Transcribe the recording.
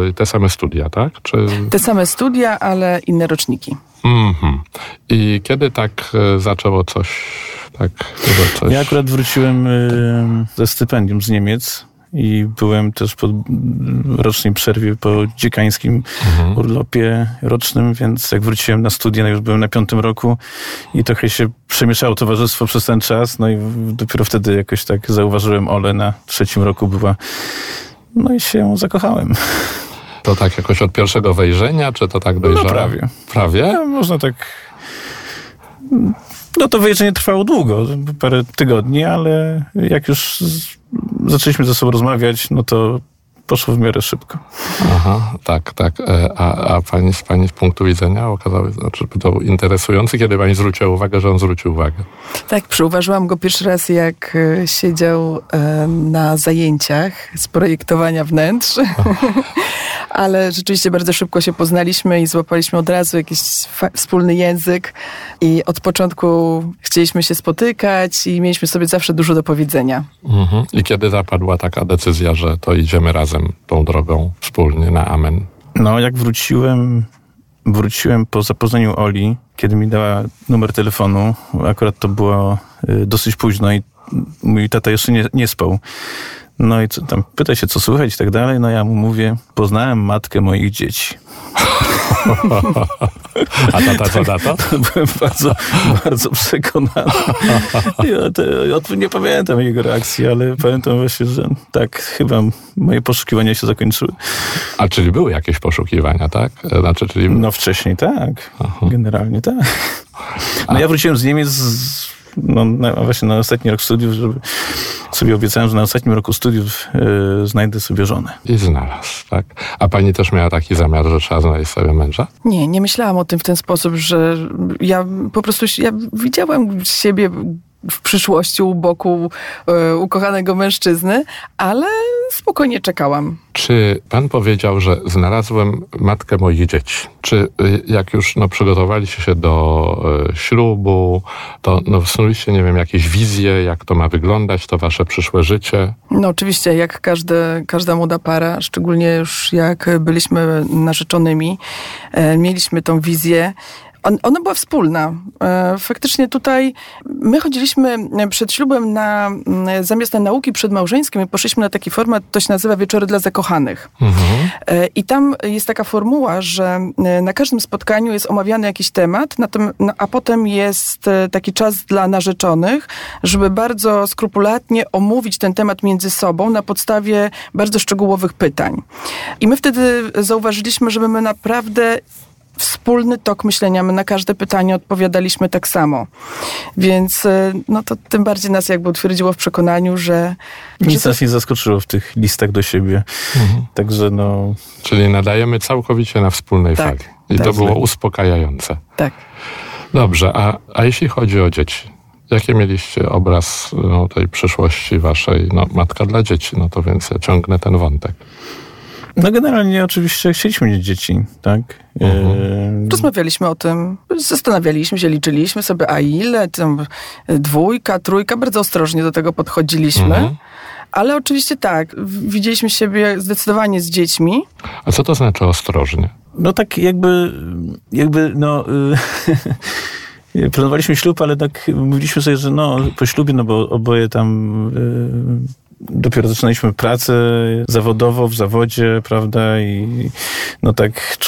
te same studia, tak? Czy... Te same studia, ale inne roczniki. I kiedy tak zaczęło coś... Ja akurat wróciłem ze stypendium z Niemiec i byłem też po rocznej przerwie, po dziekańskim urlopie rocznym, więc jak wróciłem na studia, już byłem na 5. roku i trochę się przemieszało towarzystwo przez ten czas, no i dopiero wtedy jakoś tak zauważyłem Olę na 3. roku była, no i się zakochałem. To tak jakoś od pierwszego wejrzenia, czy to tak dojrzało? No prawie. Prawie? No, można tak... No to wejrzenie trwało długo, parę tygodni, ale jak już zaczęliśmy ze sobą rozmawiać, no to poszło w miarę szybko. Aha, tak. A pani z punktu widzenia okazało się, znaczy to interesujące, kiedy pani zwróciła uwagę, że on zwrócił uwagę. Tak, przyuważyłam go pierwszy raz, jak siedział na zajęciach z projektowania wnętrz. Ale rzeczywiście bardzo szybko się poznaliśmy i złapaliśmy od razu jakiś wspólny język i od początku chcieliśmy się spotykać i mieliśmy sobie zawsze dużo do powiedzenia. I kiedy zapadła taka decyzja, że to idziemy razem tą drogą wspólnie na amen? No, jak wróciłem po zapoznaniu Oli, kiedy mi dała numer telefonu, akurat to było dosyć późno i mój tata jeszcze nie spał. No i tam pyta się, co słychać i tak dalej. No ja mu mówię, poznałem matkę moich dzieci. A tata co na to? Byłem bardzo przekonany. Nie pamiętam jego reakcji, ale pamiętam właśnie, że tak, chyba moje poszukiwania się zakończyły. A czyli były jakieś poszukiwania, tak? Czyli... No wcześniej tak. Generalnie tak. No ja wróciłem z Niemiec właśnie na ostatni rok studiów, żeby sobie obiecałem, że na ostatnim roku studiów znajdę sobie żonę. I znalazł, tak? A pani też miała taki zamiar, że trzeba znaleźć sobie męża? Nie myślałam o tym w ten sposób, że ja po prostu widziałam siebie w przyszłości u boku ukochanego mężczyzny, ale spokojnie czekałam. Czy pan powiedział, że znalazłem matkę moich dzieci? Czy jak już przygotowaliście się do ślubu, to wsnuliście, nie wiem, jakieś wizje, jak to ma wyglądać, to wasze przyszłe życie? No oczywiście, jak każda młoda para, szczególnie już jak byliśmy narzeczonymi, mieliśmy tą wizję. Ona była wspólna. Faktycznie tutaj my chodziliśmy przed ślubem zamiast na nauki przedmałżeńskie, my poszliśmy na taki format, to się nazywa Wieczory dla zakochanych. I tam jest taka formuła, że na każdym spotkaniu jest omawiany jakiś temat, a potem jest taki czas dla narzeczonych, żeby bardzo skrupulatnie omówić ten temat między sobą na podstawie bardzo szczegółowych pytań. I my wtedy zauważyliśmy, że my naprawdę wspólny tok myślenia. My na każde pytanie odpowiadaliśmy tak samo. Więc to tym bardziej nas jakby utwierdziło w przekonaniu, że... Nic nas nie zaskoczyło w tych listach do siebie. Także Czyli nadajemy całkowicie na wspólnej fali. I to było uspokajające. Tak. Dobrze, a jeśli chodzi o dzieci? Jaki mieliście obraz tej przyszłości waszej? Matka dla dzieci, to więc ja ciągnę ten wątek. No generalnie oczywiście chcieliśmy mieć dzieci, tak? Rozmawialiśmy o tym, zastanawialiśmy się, liczyliśmy sobie, a ile, tam 2, 3, bardzo ostrożnie do tego podchodziliśmy. Ale oczywiście tak, widzieliśmy siebie zdecydowanie z dziećmi. A co to znaczy ostrożnie? No tak planowaliśmy ślub, ale tak mówiliśmy sobie, że po ślubie, bo oboje tam dopiero zaczynaliśmy pracę zawodowo, w zawodzie, prawda, i tak